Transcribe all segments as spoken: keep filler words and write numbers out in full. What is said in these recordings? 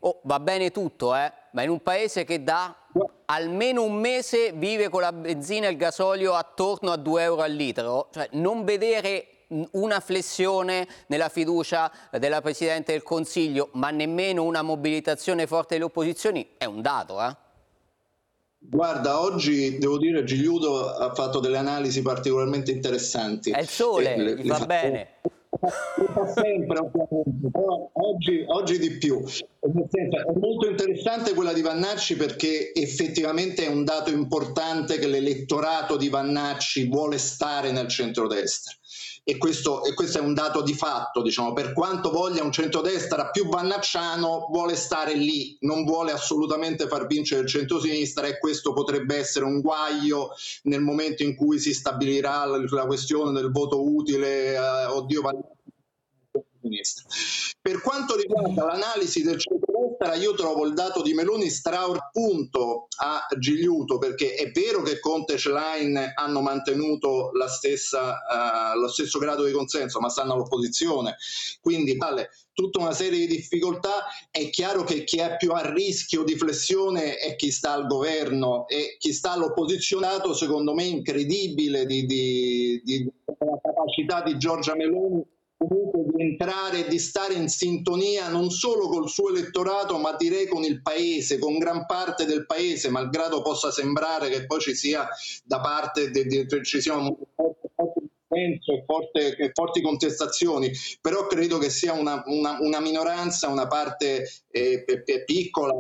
Oh, va bene tutto, eh? Ma in un paese che da almeno un mese vive con la benzina e il gasolio attorno a due euro al litro, cioè non vedere una flessione nella fiducia della Presidente del Consiglio, ma nemmeno una mobilitazione forte delle opposizioni, è un dato, eh? Guarda, oggi devo dire Gigliuto ha fatto delle analisi particolarmente interessanti. È il E sole, le, gli le fa fa, bene. le fa sempre, ovviamente, però oggi, oggi di più. È molto interessante quella di Vannacci perché effettivamente è un dato importante che l'elettorato di Vannacci vuole stare nel centrodestra. E questo, e questo è un dato di fatto, diciamo, per quanto voglia un centrodestra più vannacciano, vuole stare lì, non vuole assolutamente far vincere il centrosinistra, e questo potrebbe essere un guaio nel momento in cui si stabilirà la, la questione del voto utile, eh, oddio, sinistra. Per quanto riguarda l'analisi del centrodestra, io trovo il dato di Meloni straordinario a Gigliuto, perché è vero che Conte e Schlein hanno mantenuto la stessa, uh, lo stesso grado di consenso, ma stanno all'opposizione, quindi vale tutta una serie di difficoltà. È chiaro che chi è più a rischio di flessione è chi sta al governo, e chi sta all'opposizionato, secondo me, incredibile di, di, di la capacità di Giorgia Meloni comunque di entrare e di stare in sintonia non solo col suo elettorato, ma direi con il paese, con gran parte del paese, malgrado possa sembrare che poi ci sia da parte di, di, ci sia un senso e, forte, e forti contestazioni, però credo che sia una, una, una minoranza, una parte eh, piccola,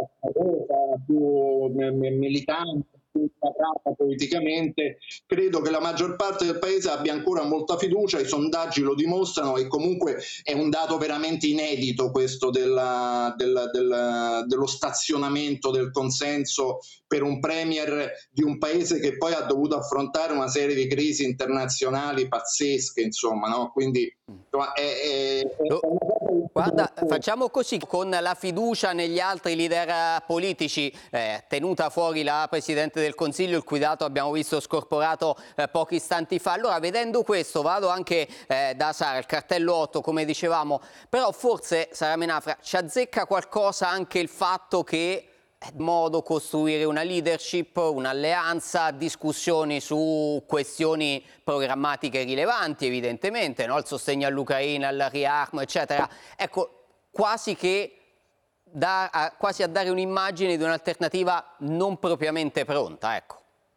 più militante, politicamente. Credo che la maggior parte del paese abbia ancora molta fiducia, i sondaggi lo dimostrano, e comunque è un dato veramente inedito questo della, della, della, dello stazionamento del consenso per un premier di un paese che poi ha dovuto affrontare una serie di crisi internazionali pazzesche, insomma, no? Quindi insomma, è, è, è Guarda, facciamo così, con la fiducia negli altri leader politici, eh, tenuta fuori la Presidente del Consiglio, il cui dato abbiamo visto scorporato eh, pochi istanti fa. Allora, vedendo questo, vado anche eh, da Sara, il cartello otto, come dicevamo, però forse, Sara Menafra, ci azzecca qualcosa anche il fatto che è modo costruire una leadership, un'alleanza, discussioni su questioni programmatiche rilevanti, evidentemente, no? Il sostegno all'Ucraina, al riarmo, eccetera. Ecco, quasi che da, a, quasi a dare un'immagine di un'alternativa non propriamente pronta, ecco.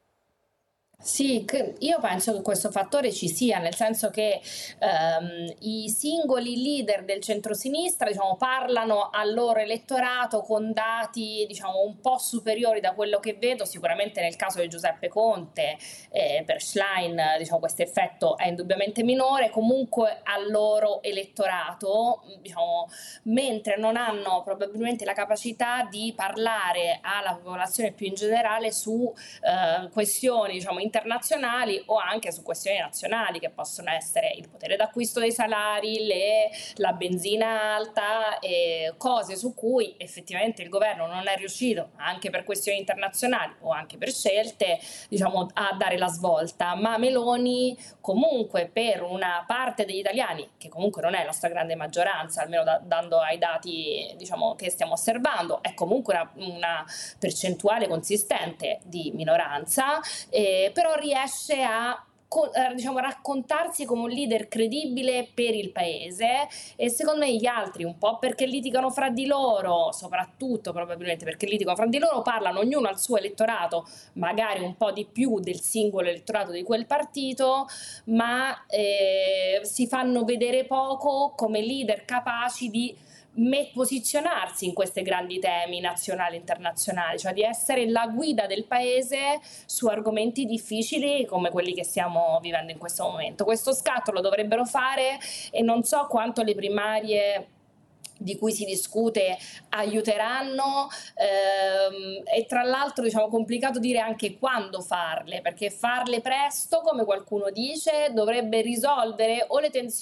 Sì, io penso che questo fattore ci sia, nel senso che ehm, i singoli leader del centrosinistra, diciamo, parlano al loro elettorato con dati, diciamo, un po' superiori da quello che vedo. Sicuramente nel caso di Giuseppe Conte, eh, per Schlein, diciamo, questo effetto è indubbiamente minore, comunque al loro elettorato, diciamo, mentre non hanno probabilmente la capacità di parlare alla popolazione più in generale su eh, questioni, diciamo, internazionali o anche su questioni nazionali, che possono essere il potere d'acquisto dei salari, le, la benzina alta, e cose su cui effettivamente il governo non è riuscito, anche per questioni internazionali o anche per scelte, diciamo, a dare la svolta. Ma Meloni comunque, per una parte degli italiani, che comunque non è la stragrande maggioranza, almeno da, dando ai dati, diciamo, che stiamo osservando, è comunque una, una percentuale consistente di minoranza, eh, però riesce a, diciamo, raccontarsi come un leader credibile per il paese. E secondo me gli altri, un po' perché litigano fra di loro, soprattutto probabilmente perché litigano fra di loro, parlano ognuno al suo elettorato, magari un po' di più del singolo elettorato di quel partito, ma eh, si fanno vedere poco come leader capaci di posizionarsi in questi grandi temi nazionali e internazionali, cioè di essere la guida del paese su argomenti difficili come quelli che stiamo vivendo in questo momento. Questo scatto lo dovrebbero fare, e non so quanto le primarie di cui si discute aiuteranno, ehm, e tra l'altro, diciamo, complicato dire anche quando farle, perché farle presto, come qualcuno dice, dovrebbe risolvere o le tensioni